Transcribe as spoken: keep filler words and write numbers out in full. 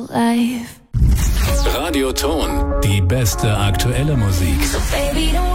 whole life. Radioton, die beste aktuelle Musik. So baby, don't